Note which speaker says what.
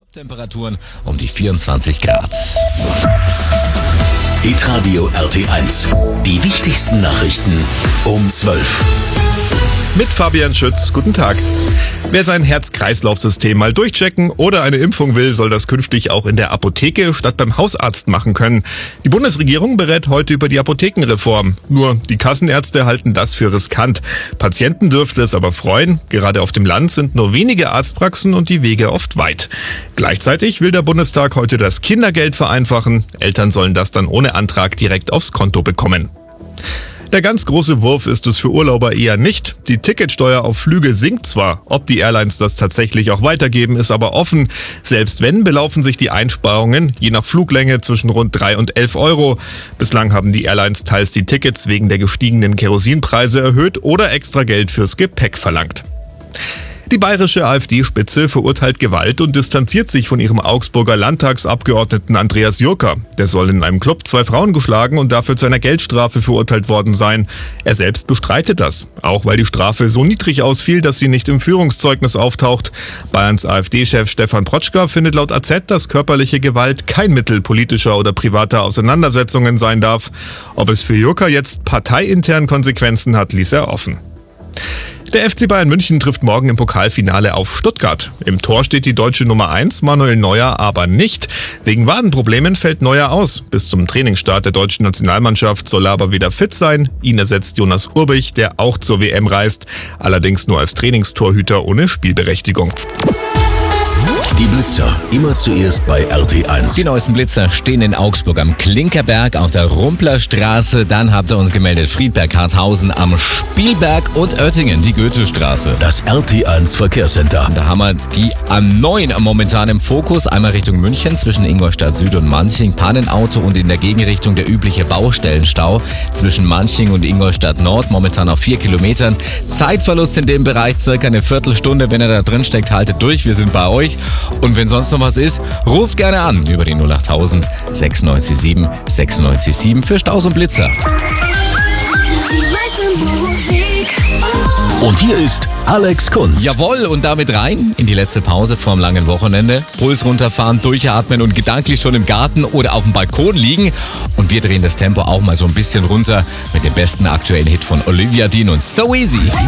Speaker 1: Temperaturen um die 24 Grad.
Speaker 2: Hitradio RT1. Die wichtigsten Nachrichten um 12.
Speaker 3: Mit Fabian Schütz. Guten Tag. Wer sein Herz-Kreislauf-System mal durchchecken oder eine Impfung will, soll das künftig auch in der Apotheke statt beim Hausarzt machen können. Die Bundesregierung berät heute über die Apothekenreform. Nur die Kassenärzte halten das für riskant. Patienten dürfte es aber freuen. Gerade auf dem Land sind nur wenige Arztpraxen und die Wege oft weit. Gleichzeitig will der Bundestag heute das Kindergeld vereinfachen. Eltern sollen das dann ohne Antrag direkt aufs Konto bekommen. Der ganz große Wurf ist es für Urlauber eher nicht. Die Ticketsteuer auf Flüge sinkt zwar. Ob die Airlines das tatsächlich auch weitergeben, ist aber offen. Selbst wenn, belaufen sich die Einsparungen je nach Fluglänge zwischen rund 3 und 11 Euro. Bislang haben die Airlines teils die Tickets wegen der gestiegenen Kerosinpreise erhöht oder extra Geld fürs Gepäck verlangt. Die bayerische AfD-Spitze verurteilt Gewalt und distanziert sich von ihrem Augsburger Landtagsabgeordneten Andreas Jurka. Der soll in einem Club 2 Frauen geschlagen und dafür zu einer Geldstrafe verurteilt worden sein. Er selbst bestreitet das, auch weil die Strafe so niedrig ausfiel, dass sie nicht im Führungszeugnis auftaucht. Bayerns AfD-Chef Stefan Protschka findet laut AZ, dass körperliche Gewalt kein Mittel politischer oder privater Auseinandersetzungen sein darf. Ob es für Jurka jetzt parteiintern Konsequenzen hat, ließ er offen. Der FC Bayern München trifft morgen im Pokalfinale auf Stuttgart. Im Tor steht die deutsche Nummer 1, Manuel Neuer, aber nicht. Wegen Wadenproblemen fällt Neuer aus. Bis zum Trainingsstart der deutschen Nationalmannschaft soll er aber wieder fit sein. Ihn ersetzt Jonas Urbich, der auch zur WM reist. Allerdings nur als Trainingstorhüter ohne Spielberechtigung.
Speaker 2: Die Blitzer, immer zuerst bei RT1.
Speaker 1: Die neuesten Blitzer stehen in Augsburg am Klinkerberg auf der Rumplerstraße. Dann habt ihr uns gemeldet Friedberg-Harthausen am Spielberg und Oettingen, die Goethestraße.
Speaker 2: Das RT1 Verkehrscenter.
Speaker 1: Da haben wir die A9 momentan im Fokus. Einmal Richtung München zwischen Ingolstadt Süd und Manching. Pannenauto und in der Gegenrichtung der übliche Baustellenstau zwischen Manching und Ingolstadt Nord. Momentan auf 4 Kilometern. Zeitverlust in dem Bereich circa eine Viertelstunde. Wenn ihr da drin steckt, haltet durch. Wir sind bei euch. Und wenn sonst noch was ist, ruft gerne an über die 08000 697 697 für Staus und Blitzer.
Speaker 2: Und hier ist Alex Kunz.
Speaker 1: Jawohl, und damit rein in die letzte Pause vorm langen Wochenende. Puls runterfahren, durchatmen und gedanklich schon im Garten oder auf dem Balkon liegen. Und wir drehen das Tempo auch mal so ein bisschen runter mit dem besten aktuellen Hit von Olivia Dean und So Easy.